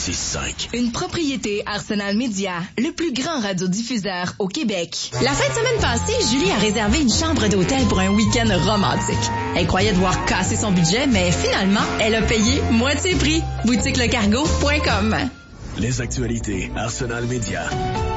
1065. Une propriété Arsenal Media, le plus grand radiodiffuseur au Québec. La fin de semaine passée, Julie a réservé une chambre d'hôtel pour un week-end romantique. Elle croyait devoir casser son budget, mais finalement, elle a payé moitié prix. BoutiqueLeCargo.com. Les actualités Arsenal Media.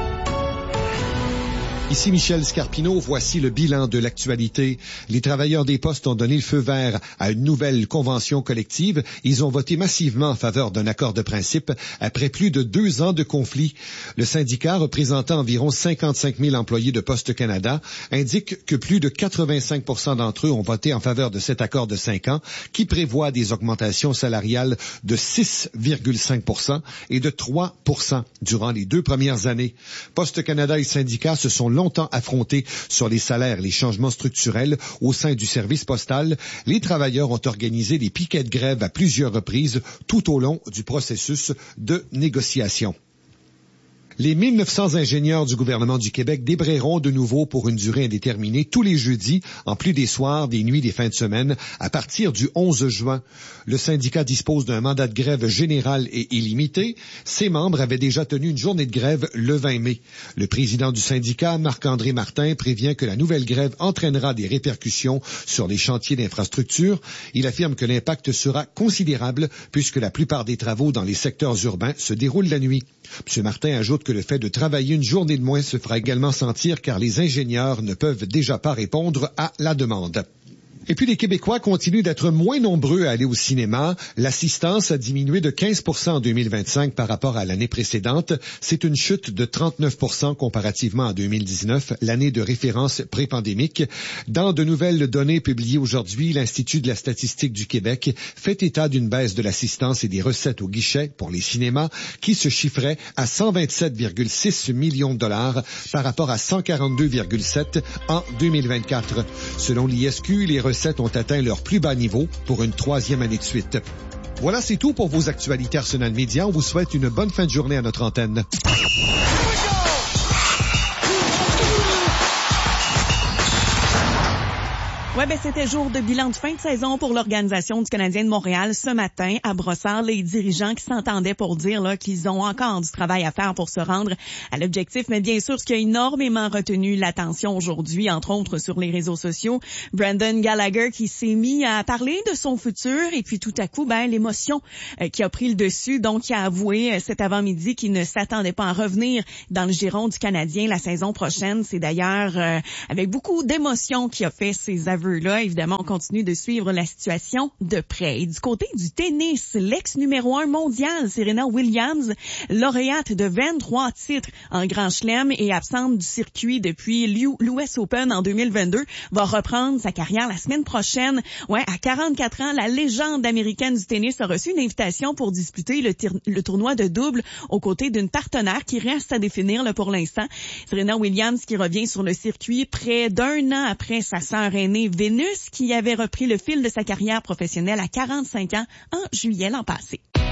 Ici Michel Scarpino, voici le bilan de l'actualité. Les travailleurs des postes ont donné le feu vert à une nouvelle convention collective. Ils ont voté massivement en faveur d'un accord de principe après plus de 2 ans de conflit. Le syndicat, représentant environ 55 000 employés de Poste Canada, indique que plus de 85 % d'entre eux ont voté en faveur de cet accord de 5 ans qui prévoit des augmentations salariales de 6,5 % et de 3 % durant les 2 premières années. Poste Canada et syndicats se sont longtemps affrontés sur les salaires et les changements structurels au sein du service postal. Les travailleurs ont organisé des piquets de grève à plusieurs reprises tout au long du processus de négociation. Les 1900 ingénieurs du gouvernement du Québec débrayeront de nouveau pour une durée indéterminée tous les jeudis, en plus des soirs, des nuits, des fins de semaine, à partir du 11 juin. Le syndicat dispose d'un mandat de grève général et illimité. Ses membres avaient déjà tenu une journée de grève le 20 mai. Le président du syndicat, Marc-André Martin, prévient que la nouvelle grève entraînera des répercussions sur les chantiers d'infrastructure. Il affirme que l'impact sera considérable puisque la plupart des travaux dans les secteurs urbains se déroulent la nuit. M. Martin ajoute que le fait de travailler une journée de moins se fera également sentir car les ingénieurs ne peuvent déjà pas répondre à la demande. Et puis les Québécois continuent d'être moins nombreux à aller au cinéma. L'assistance a diminué de 15 % en 2025 par rapport à l'année précédente. C'est une chute de 39 % comparativement à 2019, l'année de référence pré-pandémique. Dans de nouvelles données publiées aujourd'hui, l'Institut de la statistique du Québec fait état d'une baisse de l'assistance et des recettes au guichet pour les cinémas qui se chiffraient à 127,6 millions de dollars par rapport à 142,7 en 2024. Selon l'ISQ, les recettes ont atteint leur plus bas niveau pour une 3e année de suite. Voilà, c'est tout pour vos actualités Arsenal Media. On vous souhaite une bonne fin de journée à notre antenne. Ouais, c'était jour de bilan de fin de saison pour l'Organisation du Canadien de Montréal ce matin à Brossard. Les dirigeants qui s'entendaient pour dire là qu'ils ont encore du travail à faire pour se rendre à l'objectif. Mais bien sûr, ce qui a énormément retenu l'attention aujourd'hui, entre autres sur les réseaux sociaux, Brendan Gallagher qui s'est mis à parler de son futur et puis tout à coup, l'émotion qui a pris le dessus. Donc, il a avoué cet avant-midi qu'il ne s'attendait pas à revenir dans le giron du Canadien la saison prochaine. C'est d'ailleurs avec beaucoup d'émotion qu'il a fait ses aveux. Là, évidemment, on continue de suivre la situation de près. Et du côté du tennis, l'ex numéro 1 mondial, Serena Williams, lauréate de 23 titres en Grand Chelem et absente du circuit depuis l'US Open en 2022, va reprendre sa carrière la semaine prochaine. Ouais, à 44 ans, la légende américaine du tennis a reçu une invitation pour disputer le tournoi de double aux côtés d'une partenaire qui reste à définir là, pour l'instant. Serena Williams qui revient sur le circuit près d'1 an après sa sœur aînée Vénus, qui avait repris le fil de sa carrière professionnelle à 45 ans en juillet l'an passé.